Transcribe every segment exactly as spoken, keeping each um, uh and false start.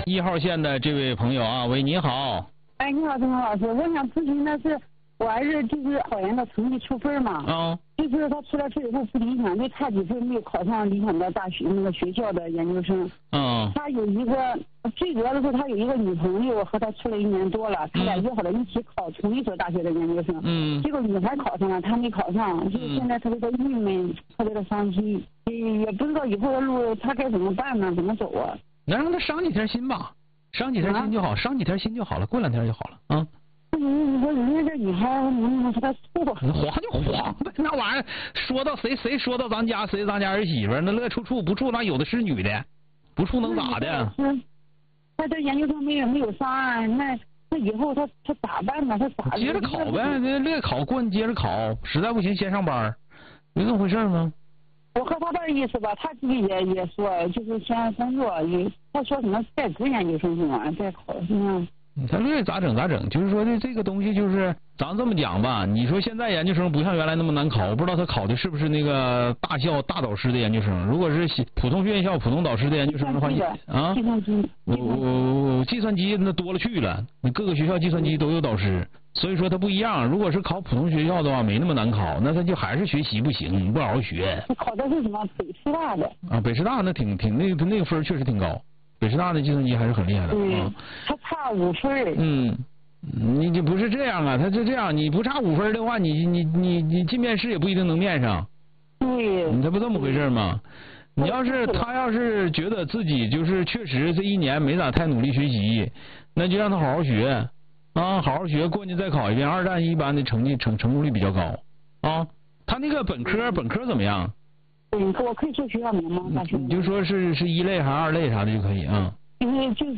一号线的这位朋友啊，喂，你好。 哎，你好，郑老师，我想咨询的是，我儿子就是考研的成绩出分嘛， 啊， 就是他出来之后不理想，就差几分没有考上理想的大学那个学校的研究生。 嗯。 他有一个，最主要的是他有一个女朋友，和他处了一年多了，他俩约好了一起考同一所大学的研究生。嗯。结果女孩考上了，他没考上，就是现在特别的郁闷，特别的伤心，也也不知道以后的路他该怎么办呢？怎么走啊？ 能让他伤几天心吧，伤几天心就好，啊、伤几天心就好了，过两天就好了啊。 你说人家这女孩能不能说她错？ 黄就黄呗，那玩意儿说到谁谁说到咱家谁咱家儿媳妇，那乐处处不处，那有的是女的，不处能咋的？ 嗯，他这研究生没有没有上岸，那那以后他他咋办呢？他咋接着考呗，那乐考过你接着考，实在不行先上班，有这么回事吗？ 我和他的意思吧，他自己也也说，就是先工作，也他说什么在职研究生什么再考什么。 他乐意咋整咋整，就是说的这个东西就是咱这么讲吧，你说现在研究生不像原来那么难考，我不知道他考的是不是那个大校大导师的研究生，如果是普通院校普通导师的研究生的话，啊， 计算机， 我我计算机那多了去了，你各个学校计算机都有导师，所以说它不一样。如果是考普通学校的话，没那么难考，那他就还是学习不行，不好好学。 他考的是什么？北师大的。 啊，北师大那挺挺那个那个分确实挺高。北师大的计算机还是很厉害的， 对， 啊、 他差五分。 嗯，你就不是这样啊？他就这样，你不差五分的话，你你你你进面试也不一定能面上。 对， 你这不这么回事吗？你要是他要是觉得自己就是确实这一年没咋太努力学习，那就让他好好学啊，好好学，过年再考一遍。二战一般的成绩成成功率比较高啊。他那个本科本科怎么样？ 嗯，我可以做学校名吗？大学？ 你就说是是一类还是二类啥的就可以啊。 就是就是，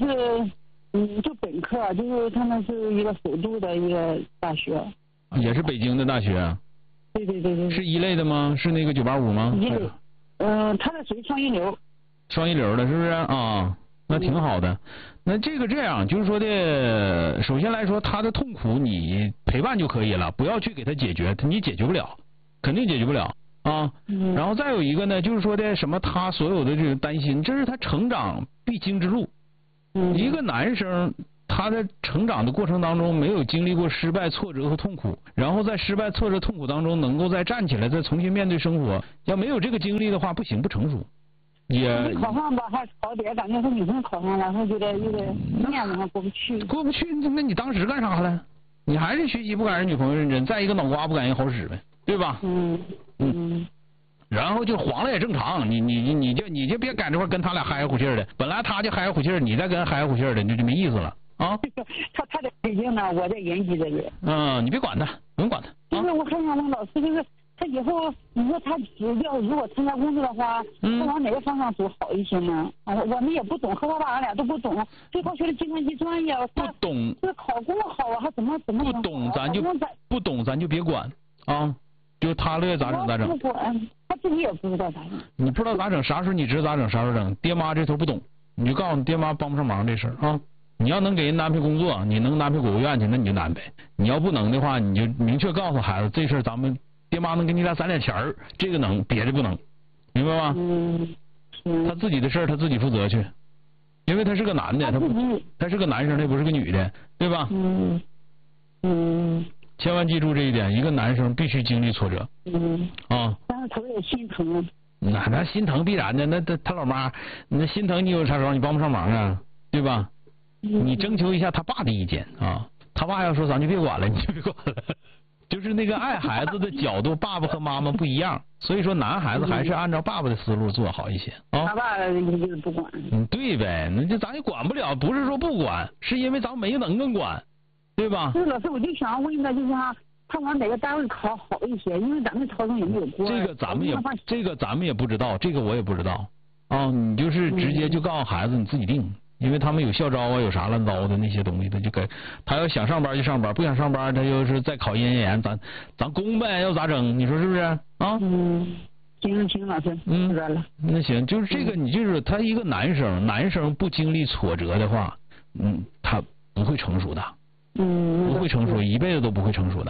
嗯，就本科，就是他们是一个首都的一个大学。 也是北京的大学。 对对对对。 是一类的吗？是那个九八五吗？ 一类。嗯、呃，他是属于双一流。 双一流的，是不是啊？那挺好的。那这个这样，就是说的，首先来说，他的痛苦你陪伴就可以了，不要去给他解决，你解决不了，肯定解决不了。啊，然后再有一个呢，就是说的什么，他所有的这个担心，这是他成长必经之路。嗯，一个男生他在成长的过程当中没有经历过失败、挫折和痛苦，然后在失败、挫折、痛苦当中能够再站起来，再重新面对生活，要没有这个经历的话，不行，不成熟。也考上吧，还考点，感觉他女朋友考上了，他觉得有点面子上过不去。 过不去，那你当时干啥了？你还是学习不赶上女朋友认真，再一个脑瓜不赶人好使呗。对吧？ 嗯嗯， 然后就黄了也正常，你你你就你就别赶这块跟他俩嗨乎气儿的，本来他就嗨乎气儿，你再跟嗨乎气儿的，那就没意思了啊。 他他在北京呢，我在延吉这里。 嗯，你别管他，不用管他。 就是我还想问老师，就是他以后你说他只要如果参加工作的话，他往哪个方向走好一些呢？啊，我们也不懂，和他爸俺俩都不懂，最后学的计算机专业， 不懂， 这考公好啊，还怎么怎么不懂咱就不懂咱就别管啊。就他乐意咋整咋整， 他自己也不知道咋整。 你不知道咋整，啥时候你知道咋整啥时候整。爹妈这头不懂，你就告诉你爹妈帮不上忙这事儿啊。你要能给人安排工作，你能安排国务院去，那你就安排。你要不能的话，你就明确告诉孩子，这事儿咱们爹妈能给你俩攒点钱儿，这个能，别的不能，明白吗？ 嗯。 他自己的事儿他自己负责去，因为他是个男的，他不他是个男生，他不是个女的，对吧？ 嗯嗯。 千万记住这一点，一个男生必须经历挫折。 嗯。 啊。 但是他也心疼。 那那心疼必然的，那他他老妈，那心疼你有啥时候你帮不上忙啊，对吧？嗯、你征求一下他爸的意见啊，他爸要说咱就别管了，你就别管了。就是那个爱孩子的角度，爸爸和妈妈不一样，所以说男孩子还是按照爸爸的思路做好一些啊。 他爸就是不管。 嗯，对呗，那就咱也管不了，不是说不管，是因为咱没能力管。对吧？ 所以老师，我就想问他，就是他他往哪个单位考好一些？因为咱们高中也没有过。 这个咱们也这个咱们也不知道，这个我也不知道啊。你就是直接就告诉孩子你自己定，因为他们有校招啊，有啥乱糟的那些东西，他就该他要想上班就上班，不想上班他就是再考研研，咱咱攻呗，要咋整？你说是不是啊？ 嗯，行行，老师，嗯，知道了。 那行，就是这个，你就是他一个男生，男生不经历挫折的话，嗯，他不会成熟的。 嗯， 不会成熟，一辈子都不会成熟的。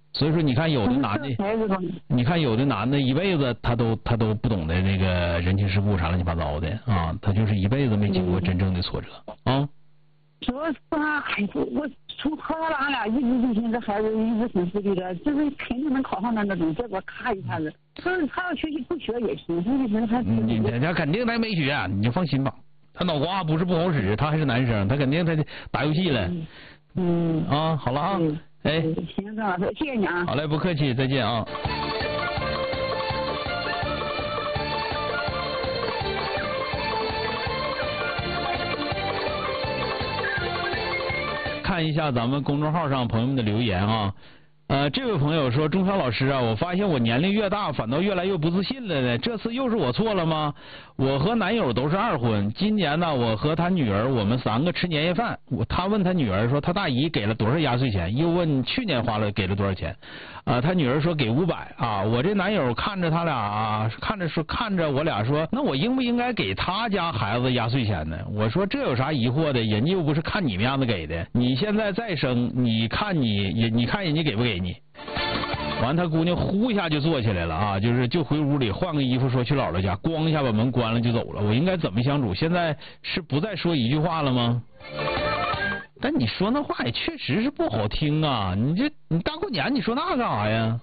所以说你看有的男的，你看有的男的一辈子他都他都不懂得那个人情世故啥乱七八糟的啊，他就是一辈子没经过真正的挫折啊。 主要是他孩子，我从和他俩一直就寻思这孩子一直挺自律的，就是肯定能考上那那种，结果咔一下子，他他要学习不学也行，所以说他你他肯定他没学，你就放心吧。他脑瓜不是不好使，他还是男生，他肯定他打游戏了。 嗯啊，好了啊，哎， 行，郑老师，谢谢你啊。 好嘞，不客气，再见啊。看一下咱们公众号上朋友们的留言啊。呃，这位朋友说，钟晓老师啊，我发现我年龄越大，反倒越来越不自信了呢。这次又是我错了吗？我和男友都是二婚，今年呢，我和他女儿我们三个吃年夜饭。我他问他女儿说，他大姨给了多少压岁钱？又问去年花了给了多少钱？啊、呃，他女儿说给五百啊。我这男友看着他俩啊，看着说看着我俩说，那我应不应该给他家孩子压岁钱呢？我说这有啥疑惑的？人家又不是看你面子给的。你现在再生，你看你也你看人家给不给？你完，他姑娘呼一下就坐起来了啊，就是就回屋里换个衣服，说去姥姥家，咣一下把门关了就走了。我应该怎么相处？现在是不再说一句话了吗？但你说那话也确实是不好听啊！你这你大过年你说那干啥呀？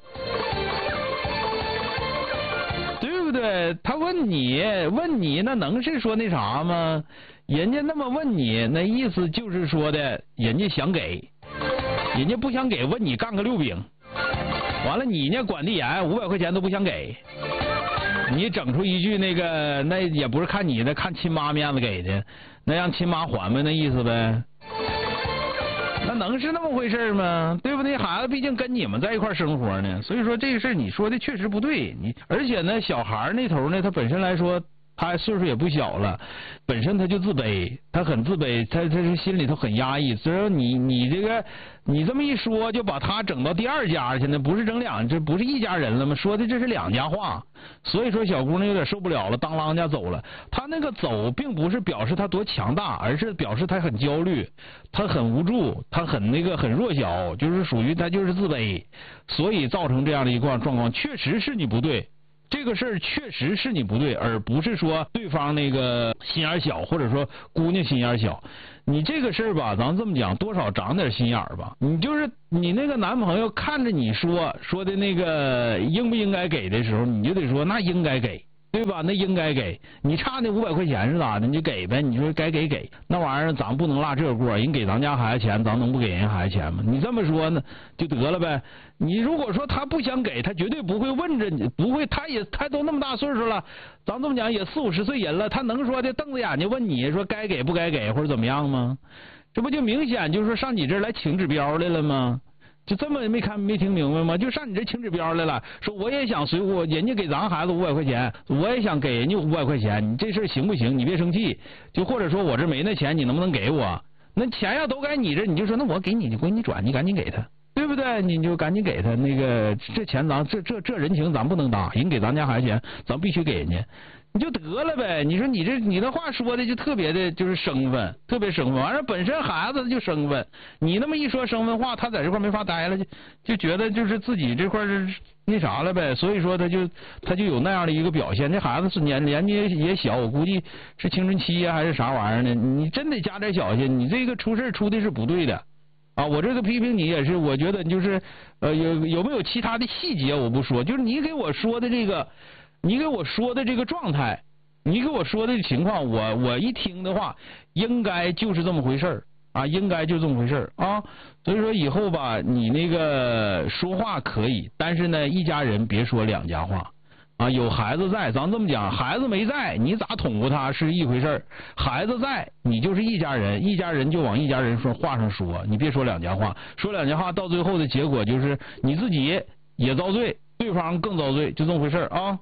对不对？他问你问你，那能是说那啥吗？人家那么问你，那意思就是说的，人家想给。人家不想给，问你干个六饼，完了你呢管得严，五百块钱都不想给，你整出一句那个，那也不是看你的，看亲妈面子给的，那让亲妈还呗，那意思呗，那能是那么回事吗？对不对？孩子毕竟跟你们在一块生活呢，所以说这个事你说的确实不对，你而且呢，小孩那头呢，他本身来说。他岁数也不小了，本身他就自卑，他很自卑，他他是心里头很压抑。所以说你你这个你这么一说，就把他整到第二家去呢，不是整两，这不是一家人了吗？说的这是两家话。所以说小姑娘有点受不了了，当啷家走了。她那个走并不是表示她多强大，而是表示她很焦虑，她很无助，她很那个很弱小，就是属于她就是自卑，所以造成这样的一个状况。确实是你不对。这个事儿确实是你不对，而不是说对方那个心眼小，或者说姑娘心眼小。你这个事儿吧，咱这么讲，多少长点心眼儿吧。你就是你那个男朋友看着你说说的那个应不应该给的时候，你就得说那应该给，对吧？那应该给。你差那五百块钱是咋的？你就给呗。你说该给给，那玩意儿咱不能落这过。人给咱家孩子钱，咱能不给人孩子钱吗？你这么说呢，就得了呗。你如果说他不想给，他绝对不会问着你，不会，他也他都那么大岁数了，咱这么讲也四五十岁人了，他能说的瞪着眼睛问你说该给不该给或者怎么样吗？这不就明显就是说上你这儿来请指标来了吗？就这么没看没听明白吗？就上你这请指标来了，说我也想随我人家给咱孩子五百块钱，我也想给人家五百块钱，你这事行不行？你别生气，就或者说我这没那钱，你能不能给我？那钱要都该你这，你就说那我给你，你给你转，你赶紧给他。对不对？你就赶紧给他那个这钱咱，咱这这这人情咱不能搭，人给咱家孩子钱，咱必须给人家，你就得了呗。你说你这你的话说的就特别的，就是生分，特别生分。完了，本身孩子就生分，你那么一说生分话，他在这块没法待了，就就觉得就是自己这块是那啥了呗。所以说他就他就有那样的一个表现。这孩子是年年纪也小，我估计是青春期呀、啊、还是啥玩意儿呢？你真得加点小心，你这个出事出的是不对的。啊，我这个批评你也是，我觉得就是呃有有没有其他的细节我不说，就是你给我说的这个，你给我说的这个状态，你给我说的情况，我我一听的话，应该就是这么回事儿啊，应该就这么回事儿啊。所以说以后吧，你那个说话可以，但是呢，一家人别说两家话。啊，有孩子在，咱这么讲，孩子没在，你咋捅咕他是一回事儿；孩子在，你就是一家人，一家人就往一家人说话上说，你别说两家话，说两家话到最后的结果就是你自己也遭罪，对方更遭罪，就这么回事儿啊。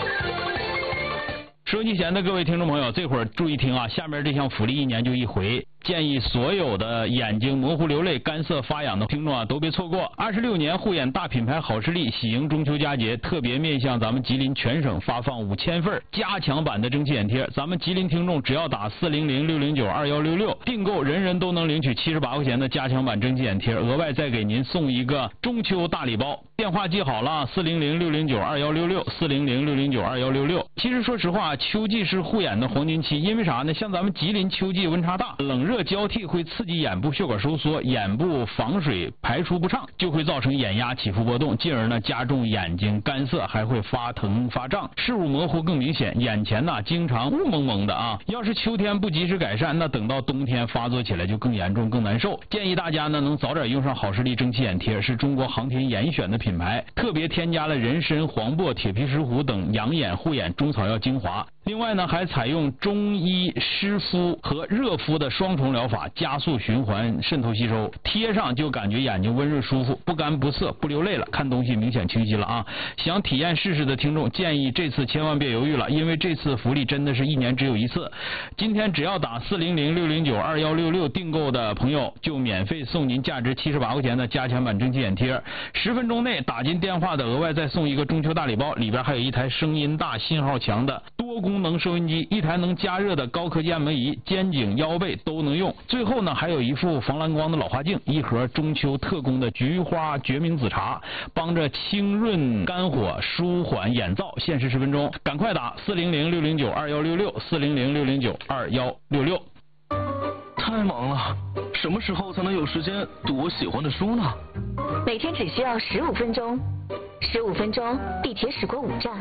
收音机前的各位听众朋友，这会儿注意听啊，下面这项福利一年就一回。 建议所有的眼睛模糊流泪、干涩发痒的听众啊，都别错过二十六年护眼大品牌好视力喜迎中秋佳节，特别面向咱们吉林全省发放五千份加强版的蒸汽眼贴。咱们吉林听众只要打四零零六零九二幺六六订购，人人都能领取七十八块钱的加强版蒸汽眼贴，额外再给您送一个中秋大礼包。电话记好了，四零零六零九二幺六六，四零零六零九二幺六六。其实说实话，秋季是护眼的黄金期，因为啥呢？像咱们吉林秋季温差大，冷热交替会刺激眼部血管收缩，眼部防水排出不畅，就会造成眼压起伏波动，进而呢加重眼睛干涩，还会发疼发胀，视物模糊更明显，眼前呢经常雾蒙蒙的啊。要是秋天不及时改善，那等到冬天发作起来就更严重更难受。建议大家呢能早点用上好视力蒸汽眼贴，是中国航天严选的品牌，特别添加了人参、黄柏、铁皮石斛等养眼护眼中草药精华。另外呢，还采用中医湿敷和热敷的双重疗法，加速循环渗透吸收，贴上就感觉眼睛温润舒服，不干不涩不流泪了，看东西明显清晰了啊！想体验试试的听众，建议这次千万别犹豫了，因为这次福利真的是一年只有一次。今天只要打四零零六零九二幺六六订购的朋友，就免费送您价值七十八块钱的加强版蒸汽眼贴，十分钟内打进电话的额外再送一个中秋大礼包，里边还有一台声音大信号强的多功能收音机，一台能加热的高科技按摩仪，肩颈腰背都能用。最后呢，还有一副防蓝光的老花镜，一盒中秋特供的菊花决明子茶，帮着清润肝火，舒缓眼燥，限时十分钟，赶快打四零零六零九二幺六六，四零零六零九二幺六六。 太忙了，什么时候才能有时间读我喜欢的书呢？ 每天只需要十五分钟，十五分钟，地铁驶过五站，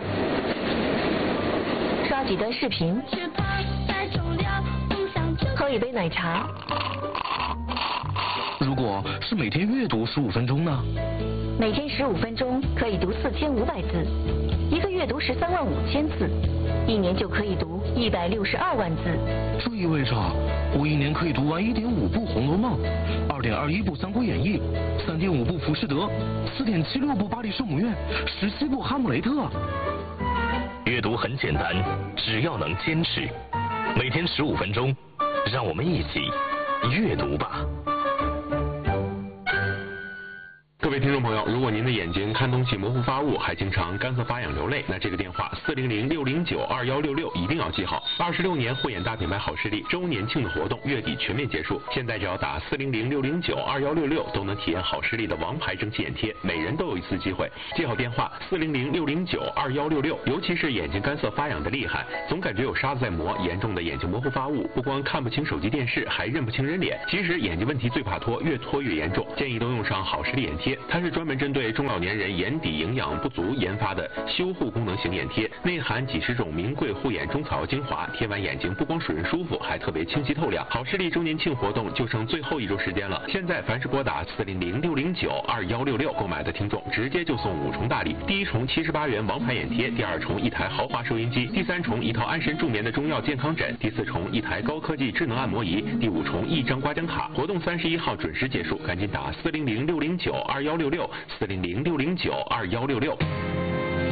刷几段视频，喝一杯奶茶。 如果是每天阅读十五分钟呢？ 每天十五分钟可以读四千五百字，一个月读十三万五千字，一年就可以读一百六十二万字。 这意味着我一年可以读完一点五部《红楼梦》，二点二一部《三国演义》，三点五部《浮士德》，四点七六部《巴黎圣母院》，十七部《哈姆雷特》。 阅读很简单，只要能坚持，每天十五分钟，让我们一起阅读吧。 各位听众朋友，如果您的眼睛看东西模糊发雾，还经常干涩发痒流泪，那这个电话四零零六零九二幺六六一定要记好。二十六年护眼大品牌好视力周年庆的活动月底全面结束，现在只要打四零零六零九二幺六六都能体验好视力的王牌蒸汽眼贴，每人都有一次机会。记好电话四零零六零九二幺六六。尤其是眼睛干涩发痒的厉害，总感觉有沙子在磨，严重的眼睛模糊发雾，不光看不清手机电视，还认不清人脸。其实眼睛问题最怕拖，越拖越严重，建议都用上好视力眼贴。它是专门针对中老年人眼底营养不足研发的修护功能型眼贴，内含几十种名贵护眼中草药精华，贴完眼睛不光水润舒服，还特别清晰透亮。好视力周年庆活动就剩最后一周时间了，现在凡是拨打四零零六零九二幺六六购买的听众，直接就送五重大礼：第一重七十八元王牌眼贴，第二重一台豪华收音机，第三重一套安神助眠的中药健康枕，第四重一台高科技智能按摩仪，第五重一张刮奖卡。活动三十一号准时结束，赶紧打四零零六零九二幺六六，四零零六零九二幺六六。